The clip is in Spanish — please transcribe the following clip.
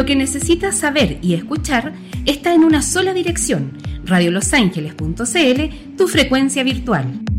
Lo que necesitas saber y escuchar está en una sola dirección: radiolosangeles.cl, tu frecuencia virtual.